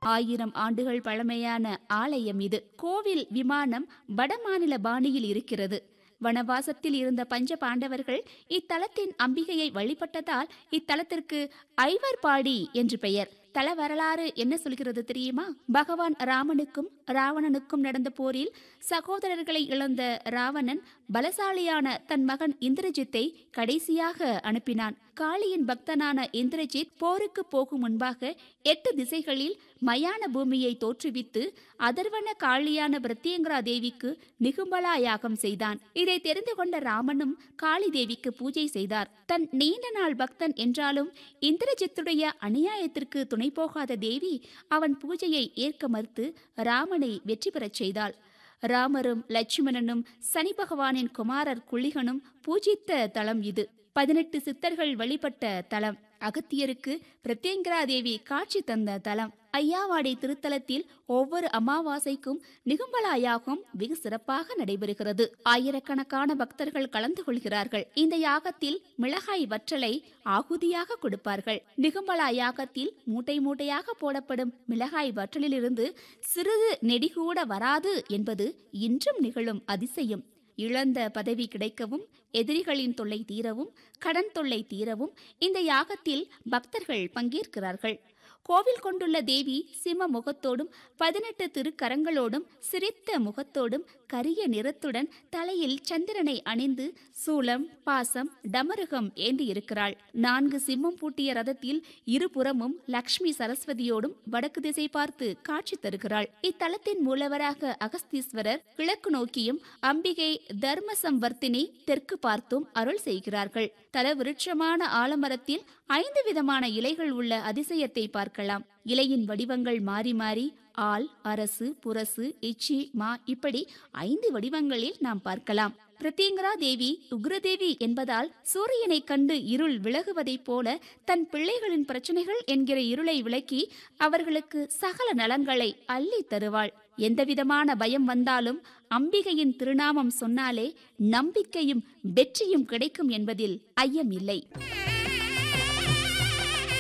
1000 ஆண்டுகள் பழமையான ஆலயம் இது. கோவில் விமானம் வடமாநில பாணியில் இருக்கிறது. வனவாசத்தில் இருந்த பஞ்ச பாண்டவர்கள் இத்தலத்தின் அம்பிகையை வழிபட்டதால் இத்தலத்திற்கு ஐவர்பாடி என்று பெயர். தல வரலாறு என்ன சொல்கிறது தெரியுமா? பகவான் ராமனுக்கும் ராவணனுக்கும் நடந்த போரில் சகோதரர்களை இழந்த ராவணன் பலசாலியான தன் மகன் இந்திரஜித்தை கடைசியாக அனுப்பினான். காளியின் பக்தனான இந்திரஜித் போருக்கு போகும் முன்பாக 8 திசைகளில் மயான பூமியை தோற்றுவித்து அதர்வன காளியான பிரத்யங்கரா தேவிக்கு நிகும்பலா யாகம் செய்தான். இதை தெரிந்து கொண்ட ராமனும் காளி தேவிக்கு பூஜை செய்தார். தன் நீண்ட நாள் பக்தன் என்றாலும் இந்திரஜித்துடைய அநியாயத்திற்கு துணை போகாத தேவி அவன் பூஜையை ஏற்க மறுத்து ராமனை வெற்றி பெறச் செய்தாள். ராமரும் லட்சுமணனும் சனி பகவானின் குமாரர் குளிகனும் பூஜித்த தலம் இது. 18 சித்தர்கள் வழிபட்ட தலம். அகத்தியருக்கு பிரத்யங்கரா தேவி காட்சி தந்த தலம். ஐயாவாடி திருத்தலத்தில் ஒவ்வொரு அமாவாசைக்கும் நிகும்பலா யாகம் வெகு சிறப்பாக நடைபெறுகிறது. ஆயிரக்கணக்கான பக்தர்கள் கலந்து கொள்கிறார்கள். இந்த யாகத்தில் மிளகாய் வற்றலை ஆகுதியாக கொடுப்பார்கள். நிகும்பலா யாகத்தில் மூட்டை மூட்டையாக போடப்படும் மிளகாய் வற்றலிலிருந்து சிறிது நெடிகூட வராது என்பது இன்றும் நிகழும் அதிசயம். இழந்த பதவி கிடைக்கவும், எதிரிகளின் தொல்லை தீரவும், கடன் தொல்லை தீரவும் இந்த யாகத்தில் பக்தர்கள் பங்கேற்கிறார்கள். கோவில் கொண்டுள்ள தேவி சிம்ம முகத்தோடும் 18 திருக்கரங்களோடும் சிரித்த முகத்தோடும் கரிய நிறத்துடன் தலையில் சந்திரனை அணிந்து சூலம், பாசம், டமருகம் ஏந்தி இருக்கிறாள். 4 சிம்மம் பூட்டிய ரதத்தில் இருபுறமும் லக்ஷ்மி சரஸ்வதியோடும் வடக்கு திசை பார்த்து காட்சி தருகிறாள். இத்தலத்தின் மூலவராக அகஸ்தீஸ்வரர் கிழக்கு நோக்கியும், அம்பிகை தர்மசம்வர்த்தினி தெற்கு பார்த்தும் அருள் செய்கிறார்கள். தல விருட்சமான ஆலமரத்தில் 5 விதமான இலைகள் உள்ள அதிசயத்தை பார்க்கலாம். இலையின் வடிவங்கள் மாறி மாறி ஆல், அரசு, புரசு, இச்சி, மா இப்படி 5 வடிவங்களில் நாம் பார்க்கலாம். பிரத்யங்கரா தேவி உக்ரதேவி என்பதால் சூரியனை கண்டு இருள் விலகுவதைப் போல தன் பிள்ளைகளின் பிரச்சனைகள் என்கிற இருளை விலக்கி அவர்களுக்கு சகல நலன்களை அள்ளி தருவாள். எந்தவிதமான பயம் வந்தாலும் அம்பிகையின் திருநாமம் சொன்னாலே நம்பிக்கையும் வெற்றியும் கிடைக்கும் என்பதில் ஐயம் இல்லை.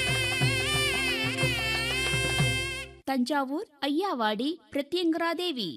தஞ்சாவூர் ஐயாவாடி பிரத்யங்கரா தேவி.